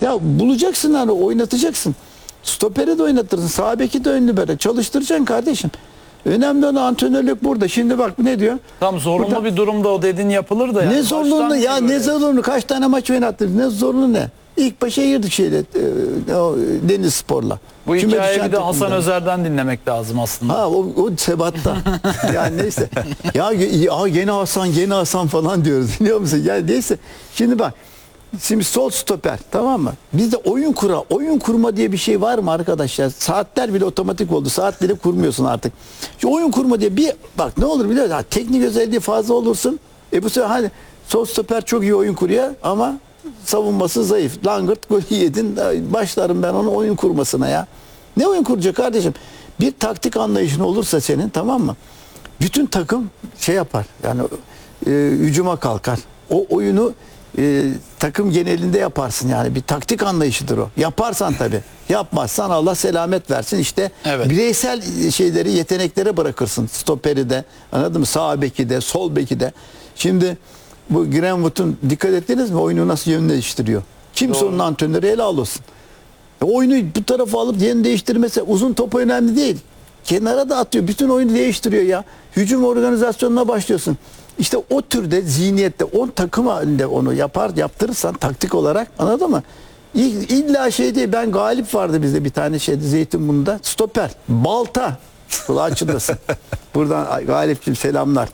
Ya bulacaksın hani oynatacaksın. Stoperi de oynatırsın. Sağ beki de ön libero. Çalıştıracaksın kardeşim. Önemli olan antrenörlük burada. Şimdi bak ne diyor? Tam zorunlu Burada, bir durumda o dediğin yapılır da. Yani ne zorunlu ya ne zorunlu? Kaç tane maç oynattın? Ne zorunlu ne? İlk başa girdik Deniz Spor'la. Bu Küme hikayeyi düşen bir de Hasan takımdan. Özer'den dinlemek lazım aslında. Ha o sebatta. Yani neyse. Ya gene Hasan falan diyoruz. Biliyor musun? Yani neyse. Şimdi bak. Şimdi sol stoper, tamam mı? Bizde oyun kurma diye bir şey var mı arkadaşlar? Saatler bile otomatik oldu. Saat bile kurmuyorsun artık. Şu oyun kurma diye bir bak ne olur biliyor musun? Teknik özelliği fazla olursun. Bu sefer hani sol stoper çok iyi oyun kuruyor ama savunması zayıf. Langırt golü yedin. Başlarım ben onun oyun kurmasına ya. Ne oyun kuracak kardeşim? Bir taktik anlayışın olursa senin, tamam mı? Bütün takım şey yapar. Yani hücuma kalkar. O oyunu takım genelinde yaparsın yani. Bir taktik anlayışıdır o. Yaparsan tabii. Yapmazsan Allah selamet versin. İşte Evet. bireysel şeyleri yeteneklere bırakırsın. Stoperi de, anladın mı? Sağ beki de, sol beki de. Şimdi bu Greenwood'un dikkat ettiniz mi? Oyunu nasıl yön değiştiriyor? Kimse onun antrenörü helal olsun. Oyunu bu tarafa alıp yerini değiştirmesi, uzun top önemli değil. Kenara da atıyor. Bütün oyunu değiştiriyor ya. Hücum organizasyonuna başlıyorsun. İşte o türde zihniyette 10 takım halinde onu yaptırırsan taktik olarak, anladın mı? İlla şey değil. Ben Galip vardı bizde bir tane şeydi Zeytinburnu'nda. Stoper. Balta. Kulağı çınlasın. Buradan Galip'ciğim selamlar.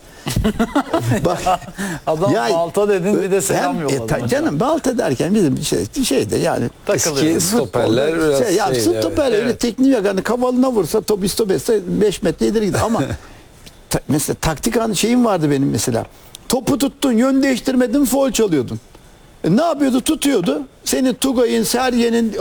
Bak, Adam balta dedin bir de selam yolladın. canım balta derken bizim şeyde yani eski stoperler biraz stoper öyle tekniği yok. Hani kavalına vursa top istopetse 5 metre ileri gider ama mesela taktik şeyim vardı benim mesela. Topu tuttun, yön değiştirmedin, faul çalıyordun. Ne yapıyordu? Tutuyordu. Senin Tugay'ın, Seryen'in,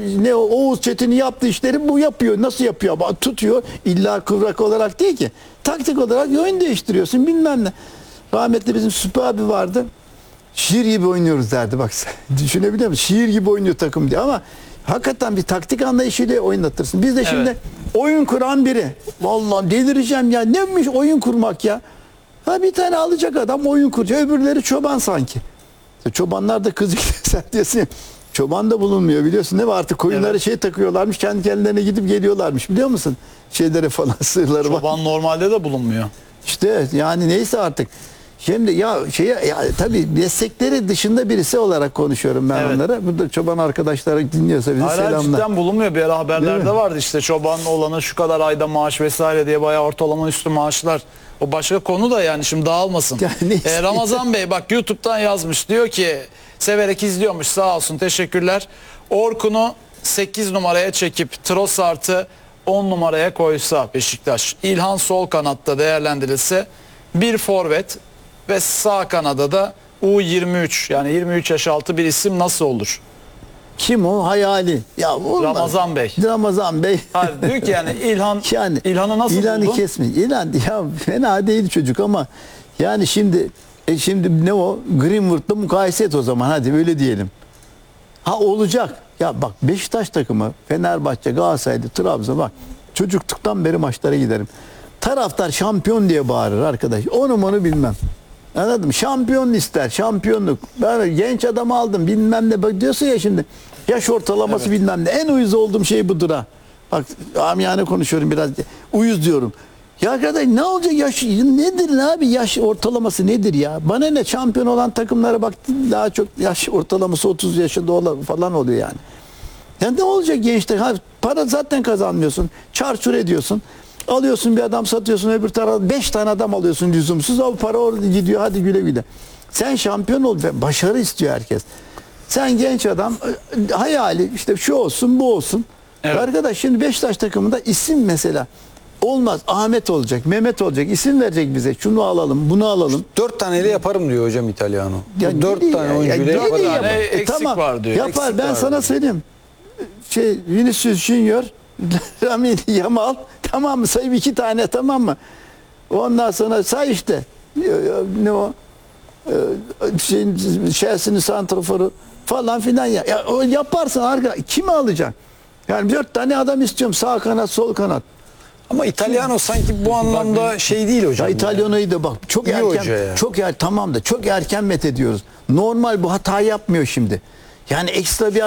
Oğuz Çetin'in yaptığı işleri bu yapıyor. Nasıl yapıyor? Tutuyor. İlla kıvrak olarak değil ki. Taktik olarak yön değiştiriyorsun bilmem ne. Rahmetli bizim Süper abi vardı. Şiir gibi oynuyoruz derdi bak. Düşünebiliyor musun? Şiir gibi oynuyor takım diye ama hakikaten bir taktik anlayışıyla oynatırsın. Biz de şimdi oyun kuran biri. Vallahi delireceğim ya. Neymiş oyun kurmak ya? Ha bir tane alacak adam oyun kuracak. Öbürleri çoban sanki. Çobanlar da kızık sen diyorsun ya. Çoban da bulunmuyor biliyorsun değil mi? Artık koyunları takıyorlarmış. Kendi kendilerine gidip geliyorlarmış biliyor musun? Şeylere falan sığırları var. Çoban normalde de bulunmuyor. İşte yani neyse artık. Şimdi ya tabii meslekleri dışında birisi olarak konuşuyorum ben onlara. Burada çoban arkadaşlar dinliyorsa bizi selamlar. Cidden bulunmuyor. Bir ara haberlerde vardı işte çoban olana şu kadar ayda maaş vesaire diye bayağı ortalama üstü maaşlar. O başka konu da yani şimdi dağılmasın. Yani Ramazan Bey bak YouTube'dan yazmış diyor ki severek izliyormuş sağ olsun teşekkürler. Orkun'u 8 numaraya çekip Trossard'ı 10 numaraya koysa Beşiktaş. İlhan sol kanatta değerlendirilse bir forvet ve sağ kanada da U23 yani 23 yaş altı bir isim nasıl olur? kim o? Hayali. Ya olmaz. Ramazan Bey. Ramazan Bey. Hayır, diyor ki yani İlhan'ı nasıl İlhan'ı buldun? kesmeyin. İlhan ya fena değil çocuk ama yani şimdi ne o? Greenwood'la mukayese et o zaman hadi öyle diyelim. Ha olacak. Ya bak Beşiktaş takımı, Fenerbahçe, Galatasaray'da, Trabzon bak çocukluktan beri maçlara giderim. Taraftar şampiyon diye bağırır arkadaş. Onu bilmem. Anladın mı? Şampiyon ister, şampiyonluk. Ben genç adam aldım bilmem ne. Bak diyorsun ya şimdi yaş ortalaması bilmem ne. En uyuz olduğum şey budur ha. Bak amiyane konuşuyorum biraz. Uyuz diyorum. Ya arkadaş ne olacak yaş nedir abi yaş ortalaması nedir ya? Bana ne şampiyon olan takımlara bak daha çok yaş ortalaması 30 yaşında falan oluyor yani. Ya ne olacak gençler? Ha, para zaten kazanmıyorsun. Çarçur ediyorsun. Alıyorsun bir adam satıyorsun öbür tarafa 5 tane adam alıyorsun lüzumsuz. O para orada gidiyor hadi güle güle. Sen şampiyon ol ve başarı istiyor herkes. Sen genç adam hayali işte şu olsun bu olsun. Evet. Arkadaş şimdi Beşiktaş takımında isim mesela olmaz. Ahmet olacak, Mehmet olacak. İsim verecek bize. Şunu alalım, bunu alalım. 4 taneyle yaparım diyor hocam İtalyano. Ya 4 tane oyuncuyla yaparım. Yani eksik var diyor. Yapar Eksik ben var sana diyor. söyleyeyim. Vinicius Junior, Lamine Yamal tamam mı? Sayayım 2 tane tamam mı? Ondan sonra say işte. Ne o? Chelsea'nin santraforu falan filan ya. O yaparsın arka kimi alacaksın? Yani 4 tane adam istiyorum. Sağ kanat, sol kanat. Ama İtalyano sanki bu anlamda şey değil hocam. Ya İtalyano'yu da bak çok İyi erken hoca ya. tamam da çok erken met ediyoruz. Normal bu hata yapmıyor şimdi. Yani ekstra bir